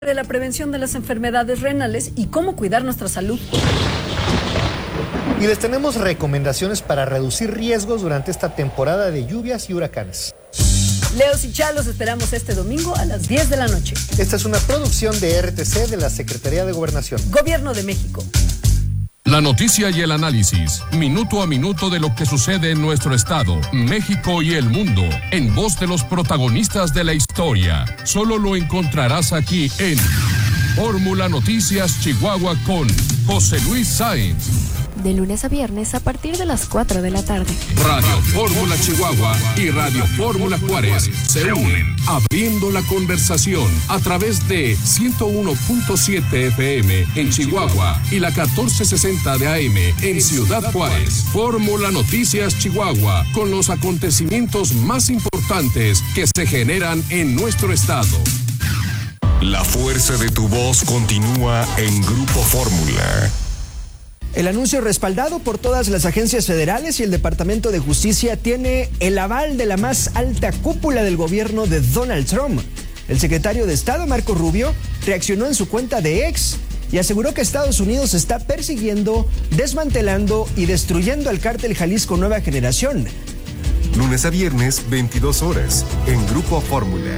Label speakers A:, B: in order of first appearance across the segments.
A: de la prevención de las enfermedades renales y cómo cuidar nuestra salud.
B: Y les tenemos recomendaciones para reducir riesgos durante esta temporada de lluvias y huracanes.
A: Leos y Chalos esperamos este domingo a las 10 de la noche.
B: Esta es una producción de RTC de la Secretaría de Gobernación.
A: Gobierno de México.
C: La noticia y el análisis, minuto a minuto de lo que sucede en nuestro estado, México y el mundo, en voz de los protagonistas de la historia. Solo lo encontrarás aquí en Fórmula Noticias Chihuahua con José Luis Sáenz.
D: De lunes a viernes a partir de las 4 de la tarde.
C: Radio Fórmula Chihuahua y Radio Fórmula Juárez se unen, abriendo la conversación a través de 101.7 FM en Chihuahua y la 1460 de AM en Ciudad Juárez. Fórmula Noticias Chihuahua, con los acontecimientos más importantes que se generan en nuestro estado.
E: La fuerza de tu voz continúa en Grupo Fórmula.
F: El anuncio respaldado por todas las agencias federales y el Departamento de Justicia tiene el aval de la más alta cúpula del gobierno de Donald Trump. El secretario de Estado, Marco Rubio, reaccionó en su cuenta de X y aseguró que Estados Unidos está persiguiendo, desmantelando y destruyendo al cártel Jalisco Nueva Generación.
E: Lunes a viernes, 22 horas, en Grupo Fórmula.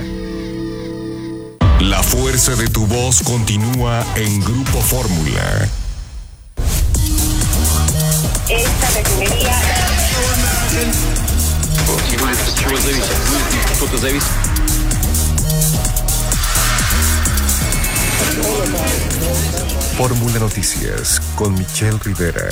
E: La fuerza de tu voz continúa en Grupo Fórmula.
G: Esta refinería.
E: Fórmula Noticias con Michelle Rivera.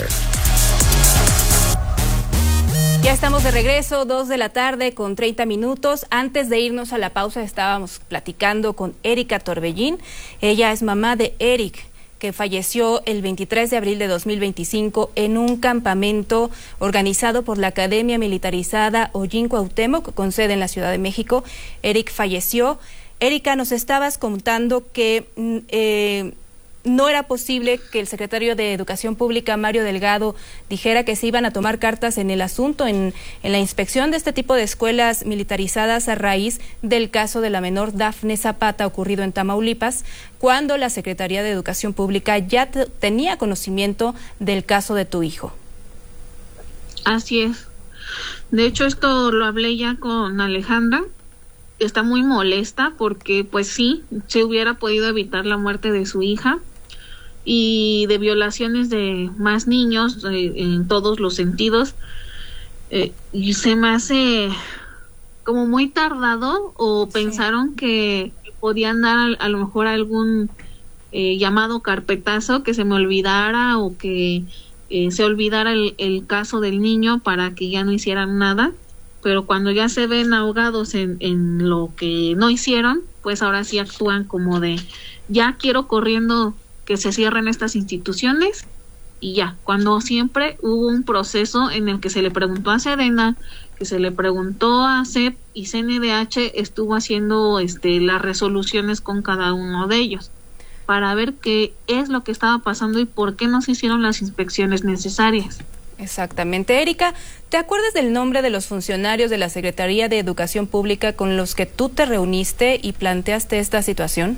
H: Ya estamos de regreso, 2 de la tarde con 30 minutos. Antes de irnos a la pausa estábamos platicando con Erika Torbellín. Ella es mamá de Eric, que falleció el 23 de abril de 2025 en un campamento organizado por la Academia Militarizada Ollín Cuauhtémoc, con sede en la Ciudad de México. Eric falleció. Erika, nos estabas contando que no era posible que el secretario de Educación Pública, Mario Delgado, dijera que se iban a tomar cartas en el asunto, en la inspección de este tipo de escuelas militarizadas a raíz del caso de la menor Dafne Zapata ocurrido en Tamaulipas, cuando la Secretaría de Educación Pública ya tenía conocimiento del caso de tu hijo.
I: Así es. De hecho, esto lo hablé ya con Alejandra. Está muy molesta porque, pues sí, se hubiera podido evitar la muerte de su hija y de violaciones de más niños en todos los sentidos. Y se me hace como muy tardado, o sí. Pensaron que podían dar a lo mejor algún llamado carpetazo, que se me olvidara o que se olvidara el caso del niño para que ya no hicieran nada. Pero cuando ya se ven ahogados en lo que no hicieron, pues ahora sí actúan como de, ya quiero corriendo que se cierren estas instituciones y ya. Cuando siempre hubo un proceso en el que se le preguntó a Sedena, que se le preguntó a CEP, y CNDH estuvo haciendo las resoluciones con cada uno de ellos para ver qué es lo que estaba pasando y por qué no se hicieron las inspecciones necesarias.
H: Exactamente. Erika, ¿te acuerdas del nombre de los funcionarios de la Secretaría de Educación Pública con los que tú te reuniste y planteaste esta situación?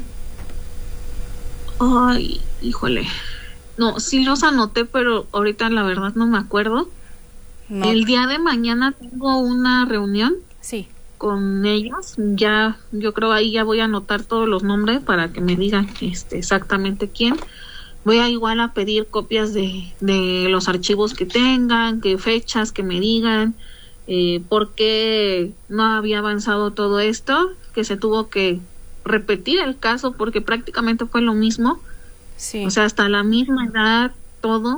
I: Ay, híjole. No, sí los anoté, pero ahorita la verdad no me acuerdo. No. El día de mañana tengo una reunión.
H: Sí.
I: Con ellos. Ya, yo creo ahí ya voy a anotar todos los nombres para que me digan exactamente quién. Voy a igual a pedir copias de los archivos que tengan, qué fechas, que me digan por qué no había avanzado todo esto, que se tuvo que repetir el caso porque prácticamente fue lo mismo.
H: Sí.
I: O sea, hasta la misma edad, todo.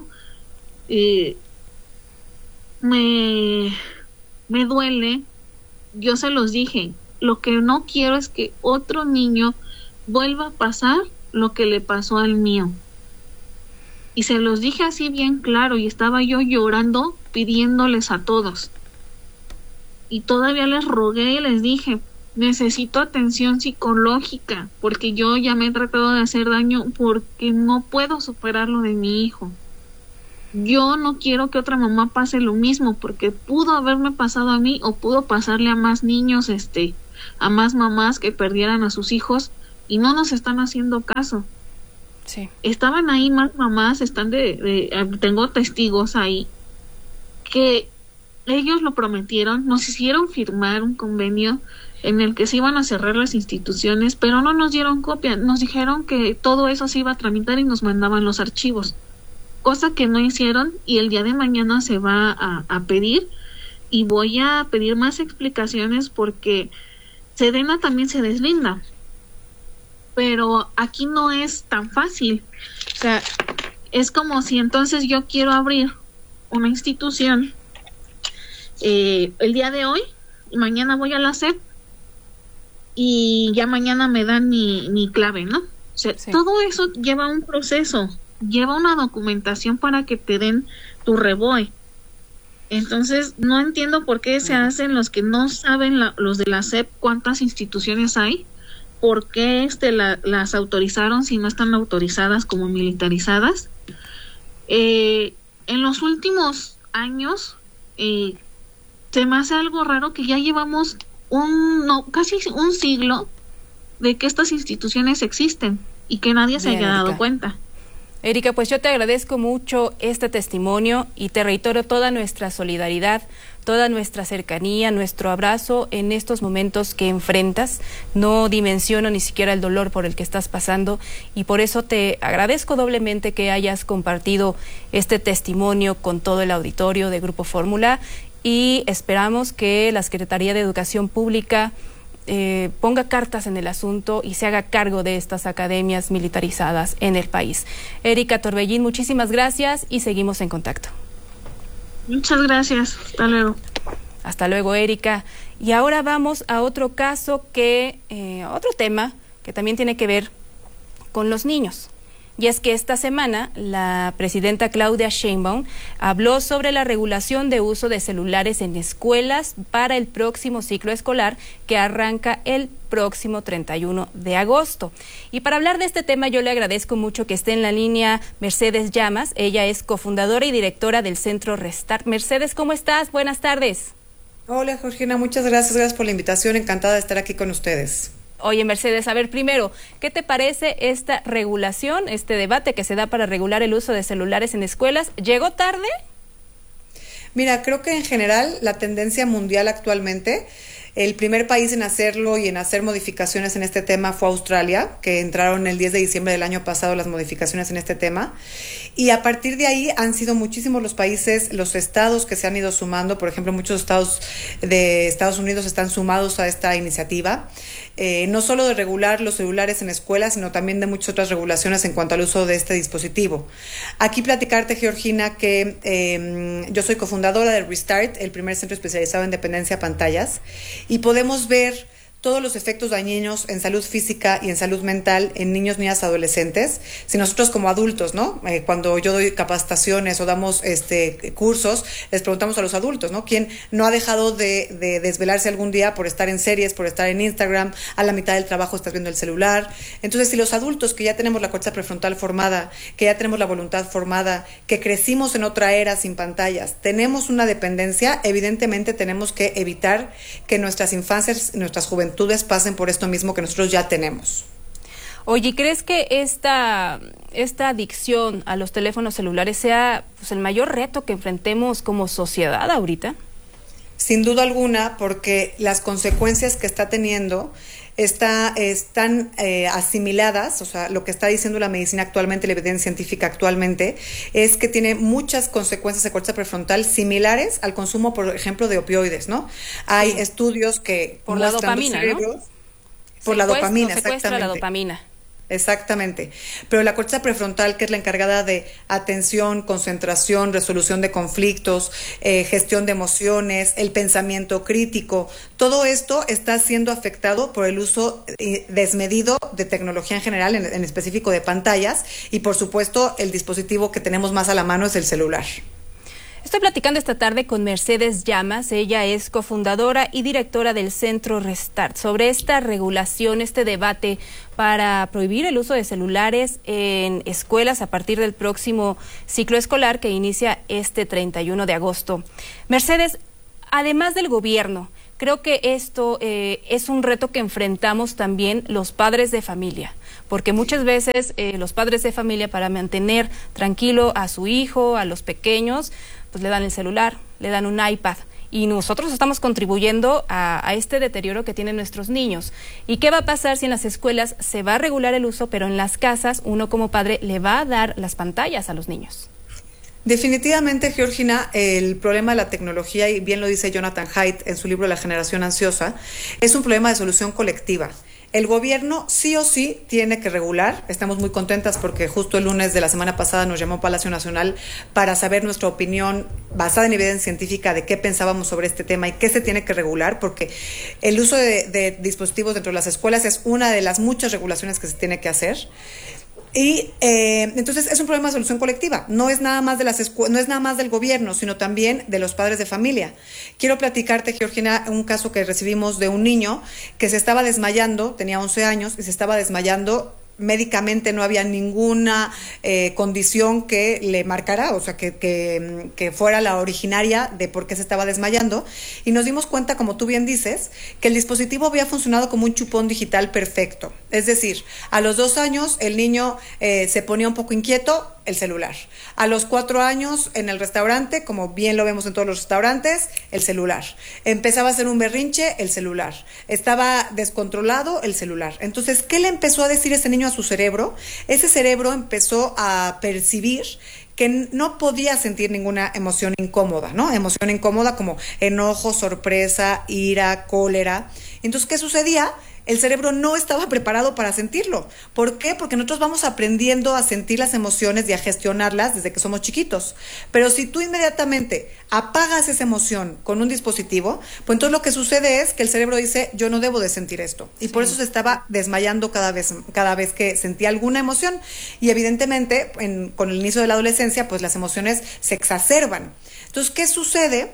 I: Me duele. Yo se los dije, lo que no quiero es que otro niño vuelva a pasar lo que le pasó al mío. Y se los dije así bien claro, y estaba yo llorando pidiéndoles a todos. Y todavía les rogué y les dije, necesito atención psicológica, porque yo ya me he tratado de hacer daño porque no puedo superar lo de mi hijo. Yo no quiero que otra mamá pase lo mismo, porque pudo haberme pasado a mí o pudo pasarle a más niños, a más mamás que perdieran a sus hijos y no nos están haciendo caso.
H: Sí.
I: Estaban ahí más mamás, tengo testigos ahí, que ellos lo prometieron, nos hicieron firmar un convenio en el que se iban a cerrar las instituciones, pero no nos dieron copia, nos dijeron que todo eso se iba a tramitar y nos mandaban los archivos, cosa que no hicieron, y el día de mañana se va a pedir, y voy a pedir más explicaciones porque Sedena también se deslinda, pero aquí no es tan fácil. O sea, es como si entonces yo quiero abrir una institución el día de hoy, y mañana voy a la SEP y ya mañana me dan mi clave, ¿no? O sea, sí. Todo eso lleva un proceso, lleva una documentación para que te den tu REBOE. Entonces, no entiendo por qué se hacen los que no saben, los de la SEP, cuántas instituciones hay, por qué las autorizaron si no están autorizadas como militarizadas. En los últimos años, se me hace algo raro que ya llevamos casi un siglo de que estas instituciones existen y que nadie se haya dado cuenta.
H: Erika, pues yo te agradezco mucho este testimonio y te reitero toda nuestra solidaridad, toda nuestra cercanía, nuestro abrazo en estos momentos que enfrentas. No dimensiono ni siquiera el dolor por el que estás pasando y por eso te agradezco doblemente que hayas compartido este testimonio con todo el auditorio de Grupo Fórmula y esperamos que la Secretaría de Educación Pública ponga cartas en el asunto y se haga cargo de estas academias militarizadas en el país. Erika Torbellín, muchísimas gracias y seguimos en contacto.
I: Muchas gracias. Hasta luego.
H: Hasta luego, Erika. Y ahora vamos a otro caso otro tema que también tiene que ver con los niños. Y es que esta semana la presidenta Claudia Sheinbaum habló sobre la regulación de uso de celulares en escuelas para el próximo ciclo escolar que arranca el próximo 31 de agosto. Y para hablar de este tema yo le agradezco mucho que esté en la línea Mercedes Llamas. Ella es cofundadora y directora del Centro Restart. Mercedes, ¿cómo estás? Buenas tardes.
J: Hola, Georgina, muchas gracias. Gracias por la invitación. Encantada de estar aquí con ustedes.
H: Oye, Mercedes, a ver, primero, ¿qué te parece esta regulación, este debate que se da para regular el uso de celulares en escuelas? ¿Llegó tarde?
J: Mira, creo que en general la tendencia mundial actualmente, el primer país en hacerlo y en hacer modificaciones en este tema fue Australia, que entraron el 10 de diciembre del año pasado las modificaciones en este tema. Y a partir de ahí han sido muchísimos los países, los estados que se han ido sumando. Por ejemplo, muchos estados de Estados Unidos están sumados a esta iniciativa. No solo de regular los celulares en escuelas, sino también de muchas otras regulaciones en cuanto al uso de este dispositivo. Aquí platicarte, Georgina, que yo soy cofundadora de Restart, el primer centro especializado en dependencia pantallas, y podemos ver todos los efectos dañinos en salud física y en salud mental en niños, niñas, adolescentes. Si nosotros como adultos, ¿no? Cuando yo doy capacitaciones o damos cursos, les preguntamos a los adultos, ¿no? ¿Quién no ha dejado de desvelarse algún día por estar en series, por estar en Instagram? A la mitad del trabajo estás viendo el celular. Entonces, si los adultos que ya tenemos la corteza prefrontal formada, que ya tenemos la voluntad formada, que crecimos en otra era sin pantallas, tenemos una dependencia, evidentemente tenemos que evitar que nuestras infancias, nuestras juventudes pasen por esto mismo que nosotros ya tenemos.
H: Oye, ¿crees que esta adicción a los teléfonos celulares sea el mayor reto que enfrentemos como sociedad ahorita?
J: Sin duda alguna, porque las consecuencias que está teniendo están asimiladas, o sea, lo que está diciendo la medicina actualmente, la evidencia científica actualmente, es que tiene muchas consecuencias de corteza prefrontal similares al consumo, por ejemplo, de opioides, ¿no? Hay estudios que
H: por la dopamina, ¿no?
J: Por la dopamina, exactamente.
H: La dopamina.
J: Exactamente, pero la corteza prefrontal, que es la encargada de atención, concentración, resolución de conflictos, gestión de emociones, el pensamiento crítico, todo esto está siendo afectado por el uso desmedido de tecnología en general, en específico de pantallas, y por supuesto el dispositivo que tenemos más a la mano es el celular.
H: Estoy platicando esta tarde con Mercedes Llamas. Ella es cofundadora y directora del Centro Restart sobre esta regulación, este debate para prohibir el uso de celulares en escuelas a partir del próximo ciclo escolar que inicia este 31 de agosto. Mercedes, además del gobierno, Creo que esto es un reto que enfrentamos también los padres de familia, porque muchas veces los padres de familia, para mantener tranquilo a su hijo, a los pequeños, pues le dan el celular, le dan un iPad. Y nosotros estamos contribuyendo a este deterioro que tienen nuestros niños. ¿Y qué va a pasar si en las escuelas se va a regular el uso, pero en las casas uno como padre le va a dar las pantallas a los niños?
J: Definitivamente, Georgina, el problema de la tecnología, y bien lo dice Jonathan Haidt en su libro La generación ansiosa, es un problema de solución colectiva. El gobierno sí o sí tiene que regular. Estamos muy contentas porque justo el lunes de la semana pasada nos llamó Palacio Nacional para saber nuestra opinión basada en evidencia científica de qué pensábamos sobre este tema y qué se tiene que regular, porque el uso de dispositivos dentro de las escuelas es una de las muchas regulaciones que se tiene que hacer. Y entonces es un problema de solución colectiva. No es nada más no es nada más del gobierno, sino también de los padres de familia. Quiero platicarte, Georgina, un caso que recibimos de un niño que se estaba desmayando, tenía 11 años y se estaba desmayando. Médicamente no había ninguna condición que le marcara, o sea, que fuera la originaria de por qué se estaba desmayando, y nos dimos cuenta, como tú bien dices, que el dispositivo había funcionado como un chupón digital perfecto. Es decir, a los 2 años el niño se ponía un poco inquieto, el celular. A los 4 años en el restaurante, como bien lo vemos en todos los restaurantes, el celular. Empezaba a hacer un berrinche, el celular. Estaba descontrolado, el celular. Entonces, ¿qué le empezó a decir ese niño a su cerebro? Ese cerebro empezó a percibir que no podía sentir ninguna emoción incómoda, ¿no? Emoción incómoda como enojo, sorpresa, ira, cólera. Entonces, ¿qué sucedía? El cerebro no estaba preparado para sentirlo. ¿Por qué? Porque nosotros vamos aprendiendo a sentir las emociones y a gestionarlas desde que somos chiquitos. Pero si tú inmediatamente apagas esa emoción con un dispositivo, pues entonces lo que sucede es que el cerebro dice, yo no debo de sentir esto. Y por eso se estaba desmayando cada vez que sentía alguna emoción. Y evidentemente, con el inicio de la adolescencia, pues las emociones se exacerban. Entonces, ¿qué sucede?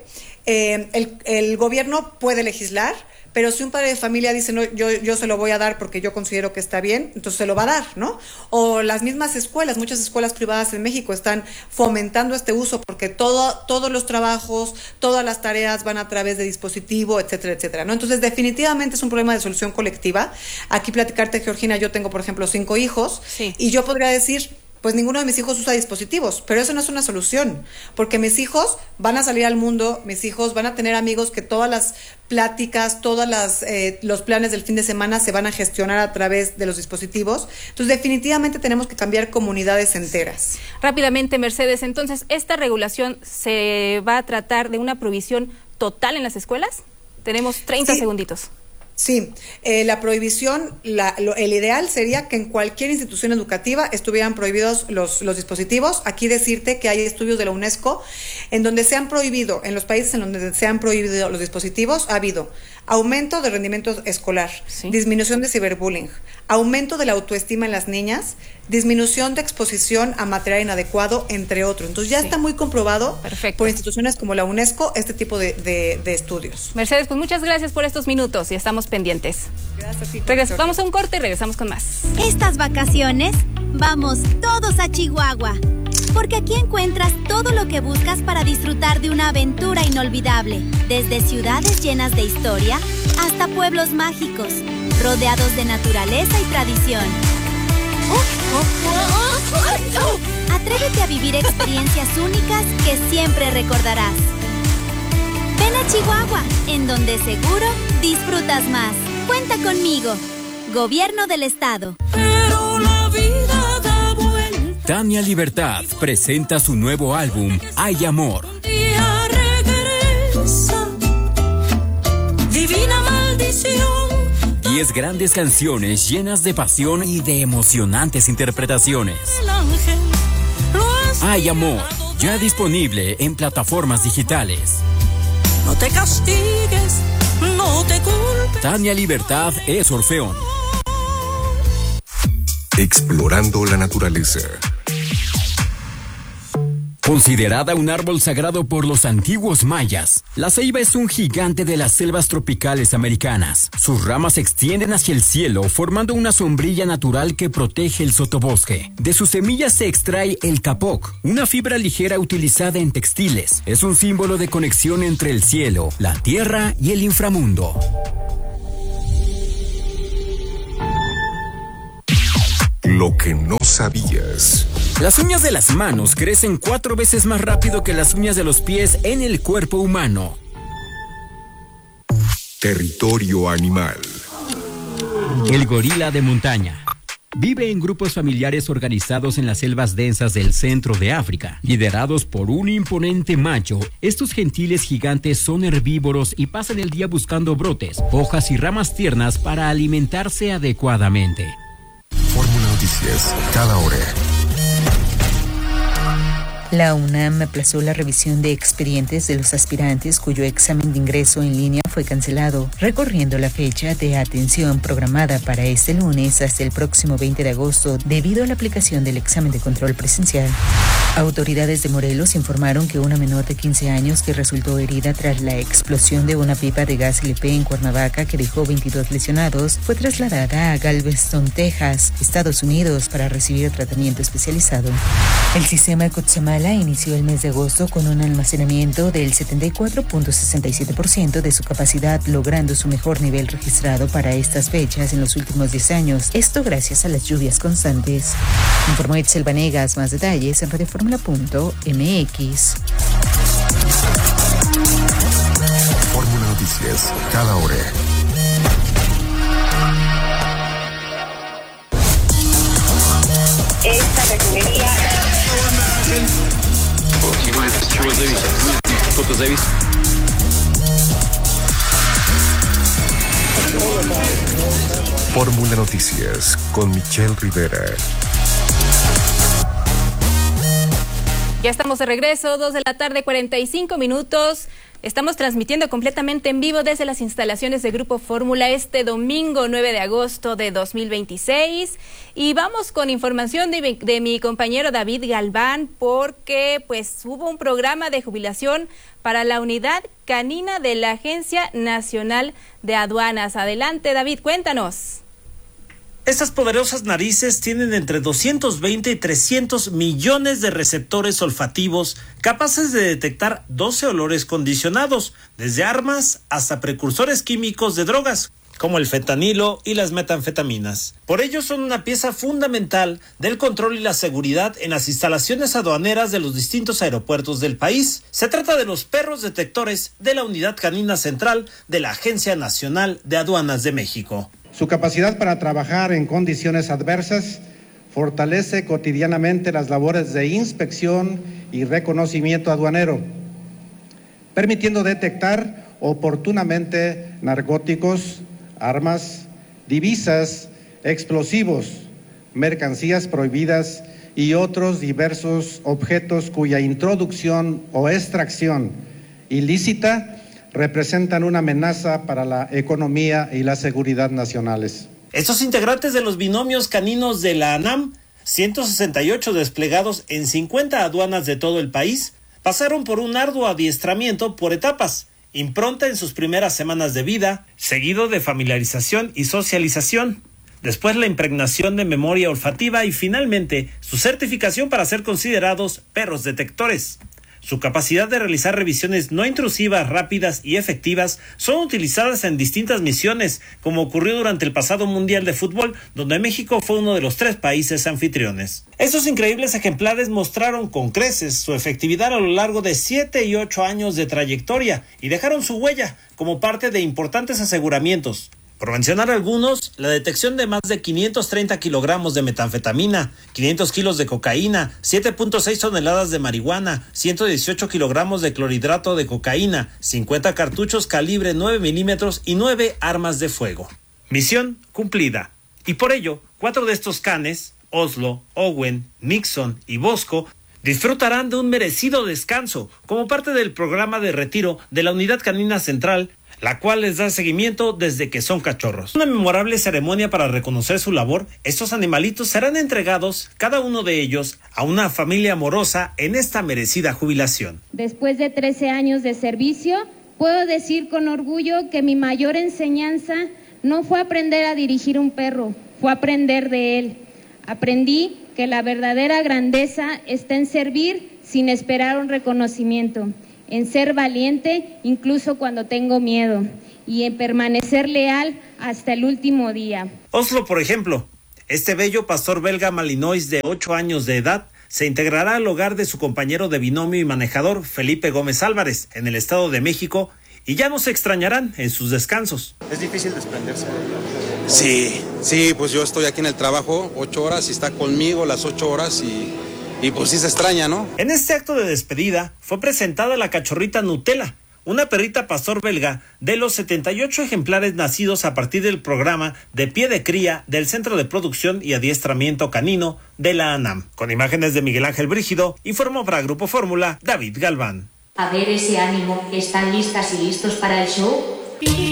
J: El gobierno puede legislar, pero si un padre de familia dice, no, yo se lo voy a dar porque yo considero que está bien, entonces se lo va a dar, ¿no? O las mismas escuelas, muchas escuelas privadas en México están fomentando este uso porque todos los trabajos, todas las tareas van a través de dispositivo, etcétera, etcétera, ¿no? Entonces, definitivamente es un problema de solución colectiva. Aquí platicarte, Georgina, yo tengo, por ejemplo, 5 hijos, sí, y yo podría decir, pues ninguno de mis hijos usa dispositivos, pero eso no es una solución, porque mis hijos van a salir al mundo, mis hijos van a tener amigos que todas las pláticas, los planes del fin de semana se van a gestionar a través de los dispositivos. Entonces, definitivamente tenemos que cambiar comunidades enteras.
H: Rápidamente, Mercedes, entonces, ¿esta regulación se va a tratar de una prohibición total en las escuelas? Tenemos 30 segunditos.
J: Sí, la prohibición, el ideal sería que en cualquier institución educativa estuvieran prohibidos los dispositivos. Aquí decirte que hay estudios de la UNESCO en donde se han prohibido, en los países en donde se han prohibido los dispositivos, ha habido aumento de rendimiento escolar, sí, disminución de ciberbullying, aumento de la autoestima en las niñas, disminución de exposición a material inadecuado, entre otros. Entonces ya está muy comprobado por instituciones como la UNESCO este tipo de estudios.
H: Mercedes, pues muchas gracias por estos minutos y estamos pendientes.
J: Gracias.
H: Vamos a un corte y regresamos con más.
K: Estas vacaciones, vamos todos a Chihuahua, porque aquí encuentras todo lo que buscas para disfrutar de una aventura inolvidable, desde ciudades llenas de historia hasta pueblos mágicos, rodeados de naturaleza y tradición. Atrévete a vivir experiencias únicas que siempre recordarás. Ven a Chihuahua, en donde seguro disfrutas más. Cuenta conmigo. Gobierno del Estado.
L: Pero la vida da vuelta.
M: Tania Libertad presenta su nuevo álbum, Hay Amor.
L: Día regresa, divina maldición.
M: 10 grandes canciones llenas de pasión y de emocionantes interpretaciones. Hay Amor, ya disponible en plataformas digitales.
L: No te castigues, no te culpes.
M: Tania Libertad es Orfeón.
E: Explorando la naturaleza.
M: Considerada un árbol sagrado por los antiguos mayas, la ceiba es un gigante de las selvas tropicales americanas. Sus ramas se extienden hacia el cielo, formando una sombrilla natural que protege el sotobosque. De sus semillas se extrae el capoc, una fibra ligera utilizada en textiles. Es un símbolo de conexión entre el cielo, la tierra y el inframundo.
E: Lo que no sabías.
M: Las uñas de las manos crecen 4 veces más rápido que las uñas de los pies en el cuerpo humano.
E: Territorio animal.
M: El gorila de montaña. Vive en grupos familiares organizados en las selvas densas del centro de África, liderados por un imponente macho. Estos gentiles gigantes son herbívoros y pasan el día buscando brotes, hojas y ramas tiernas para alimentarse adecuadamente.
E: Fórmula Noticias, cada hora.
N: La UNAM aplazó la revisión de expedientes de los aspirantes cuyo examen de ingreso en línea fue cancelado, recorriendo la fecha de atención programada para este lunes hasta el próximo 20 de agosto debido a la aplicación del examen de control presencial. Autoridades de Morelos informaron que una menor de 15 años que resultó herida tras la explosión de una pipa de gas LP en Cuernavaca que dejó 22 lesionados fue trasladada a Galveston, Texas, Estados Unidos, para recibir tratamiento especializado. El sistema Cutzamala inició el mes de agosto con un almacenamiento del 74.67% de su capacidad, logrando su mejor nivel registrado para estas fechas en los últimos 10 años. Esto gracias a las lluvias constantes. Informó Itzel Vanegas. Más detalles en radioformula.mx.
E: Fórmula Noticias, cada hora.
G: Esta refinería.
E: Fórmula Noticias con Michelle Rivera.
H: Ya estamos de regreso, 2:45 p.m. Estamos transmitiendo completamente en vivo desde las instalaciones de Grupo Fórmula este domingo 9 de agosto de 2026. Y vamos con información de mi compañero David Galván, porque pues hubo un programa de jubilación para la unidad canina de la Agencia Nacional de Aduanas. Adelante, David, cuéntanos.
O: Estas poderosas narices tienen entre 220 y 300 millones de receptores olfativos capaces de detectar 12 olores condicionados, desde armas hasta precursores químicos de drogas, como el fentanilo y las metanfetaminas. Por ello son una pieza fundamental del control y la seguridad en las instalaciones aduaneras de los distintos aeropuertos del país. Se trata de los perros detectores de la Unidad Canina Central de la Agencia Nacional de Aduanas de México.
P: Su capacidad para trabajar en condiciones adversas fortalece cotidianamente las labores de inspección y reconocimiento aduanero, permitiendo detectar oportunamente narcóticos, armas, divisas, explosivos, mercancías prohibidas y otros diversos objetos cuya introducción o extracción ilícita representan una amenaza para la economía y la seguridad nacionales.
O: Estos integrantes de los binomios caninos de la ANAM, 168 desplegados en 50 aduanas de todo el país, pasaron por un arduo adiestramiento por etapas, impronta en sus primeras semanas de vida, seguido de familiarización y socialización, después la impregnación de memoria olfativa y finalmente su certificación para ser considerados perros detectores. Su capacidad de realizar revisiones no intrusivas, rápidas y efectivas son utilizadas en distintas misiones, como ocurrió durante el pasado Mundial de Fútbol, donde México fue uno de los 3 países anfitriones. Estos increíbles ejemplares mostraron con creces su efectividad a lo largo de 7 y 8 años de trayectoria y dejaron su huella como parte de importantes aseguramientos. Por mencionar algunos, la detección de más de 530 kilogramos de metanfetamina, 500 kilos de cocaína, 7.6 toneladas de marihuana, 118 kilogramos de clorhidrato de cocaína, 50 cartuchos calibre 9 milímetros y 9 armas de fuego. Misión cumplida. Y por ello, 4 de estos canes, Oslo, Owen, Nixon y Bosco, disfrutarán de un merecido descanso como parte del programa de retiro de la Unidad Canina Central, la cual les da seguimiento desde que son cachorros. Una memorable ceremonia para reconocer su labor. Estos animalitos serán entregados, cada uno de ellos, a una familia amorosa en esta merecida jubilación.
Q: Después de 13 años de servicio, puedo decir con orgullo que mi mayor enseñanza no fue aprender a dirigir un perro, fue aprender de él. Aprendí que la verdadera grandeza está en servir sin esperar un reconocimiento, en ser valiente incluso cuando tengo miedo y en permanecer leal hasta el último día.
O: Oslo, por ejemplo, este bello pastor belga malinois de 8 años de edad se integrará al hogar de su compañero de binomio y manejador Felipe Gómez Álvarez en el Estado de México y ya no se extrañarán en sus descansos.
R: ¿Es difícil desprenderse?
S: Sí, pues yo estoy aquí en el trabajo 8 horas y está conmigo las 8 horas y pues sí se extraña, ¿no?
O: En este acto de despedida fue presentada la cachorrita Nutella, una perrita pastor belga de los 78 ejemplares nacidos a partir del programa de pie de cría del Centro de Producción y Adiestramiento Canino de la ANAM. Con imágenes de Miguel Ángel Brígido, informó para Grupo Fórmula David Galván.
T: A ver ese ánimo, ¿están listas y listos para el show?